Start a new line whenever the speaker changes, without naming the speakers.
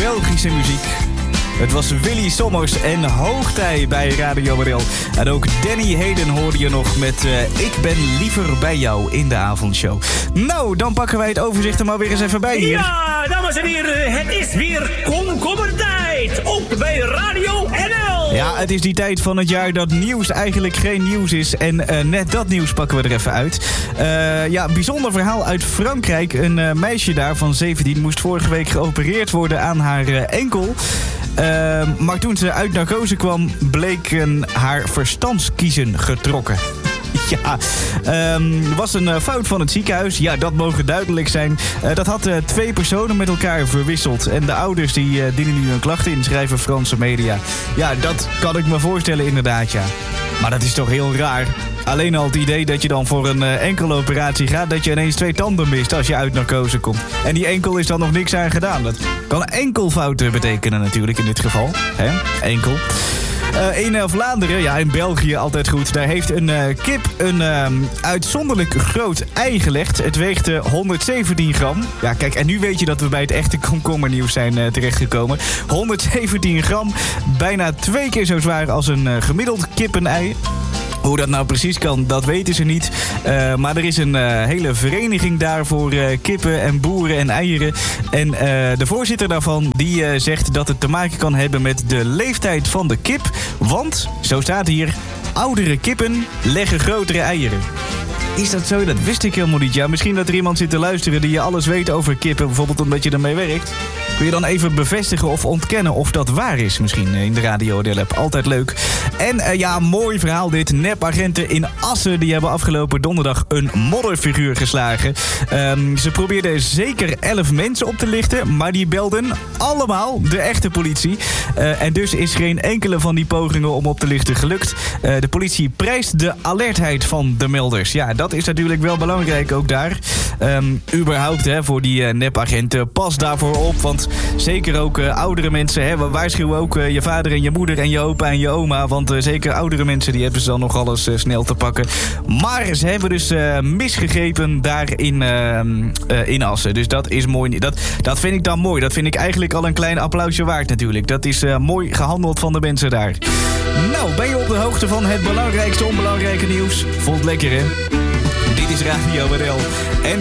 Belgische muziek. Het was Willy Sommers en Hoogtij bij Radio Bril. En ook Danny Hayden hoorde je nog met Ik ben liever bij jou in de avondshow. Nou, dan pakken wij het overzicht er maar weer eens even bij hier.
Ja, dames en heren, het is weer komkommertijd. Ook bij Radio NL.
Ja, het is die tijd van het jaar dat nieuws eigenlijk geen nieuws is. En net dat nieuws pakken we er even uit. Bijzonder verhaal uit Frankrijk. Een meisje daar van 17 moest vorige week geopereerd worden aan haar enkel. Maar toen ze uit narcose kwam, bleken haar verstandskiezen getrokken. Ja, er was een fout van het ziekenhuis. Ja, dat mogen duidelijk zijn. Dat had 2 personen met elkaar verwisseld. En de ouders die dienen nu een klacht in, schrijven Franse media. Ja, dat kan ik me voorstellen inderdaad, ja. Maar dat is toch heel raar. Alleen al het idee dat je dan voor een enkele operatie gaat, dat je ineens 2 tanden mist als je uit narcose komt. En die enkel is dan nog niks aan gedaan. Dat kan enkelfouten betekenen natuurlijk in dit geval. Hè? Enkel. In Vlaanderen, ja, in België altijd goed. Daar heeft een kip een uitzonderlijk groot ei gelegd. Het weegt 117 gram. Ja, kijk, en nu weet je dat we bij het echte komkommernieuws zijn terechtgekomen. 117 gram, bijna 2 keer zo zwaar als een gemiddeld kippenei. Hoe dat nou precies kan, dat weten ze niet. Maar er is een hele vereniging daar voor kippen en boeren en eieren. En de voorzitter daarvan die zegt dat het te maken kan hebben met de leeftijd van de kip. Want, zo staat hier, oudere kippen leggen grotere eieren. Is dat zo? Dat wist ik helemaal niet. Ja, misschien dat er iemand zit te luisteren die je alles weet over kippen, bijvoorbeeld omdat je ermee werkt. Kun je dan even bevestigen of ontkennen of dat waar is misschien in de Radio Delap. Altijd leuk. En mooi verhaal dit. Nepagenten in Assen die hebben afgelopen donderdag een modderfiguur geslagen. Ze probeerden zeker 11 mensen op te lichten, maar die belden allemaal de echte politie. En dus is geen enkele van die pogingen om op te lichten gelukt. De politie prijst de alertheid van de melders. Ja, dat is natuurlijk wel belangrijk ook daar. Überhaupt voor die nepagenten, pas daarvoor op. Want zeker ook oudere mensen, we waarschuwen ook je vader en je moeder en je opa en je oma. Want zeker oudere mensen, die hebben ze dan nog alles snel te pakken. Maar ze hebben dus misgegrepen daar in Assen. Dus dat is mooi. Dat vind ik dan mooi. Dat vind ik eigenlijk al een klein applausje waard natuurlijk. Dat is mooi gehandeld van de mensen daar. Nou, ben je op de hoogte van het belangrijkste onbelangrijke nieuws? Vond het lekker, hè? Dit is Radio NL. En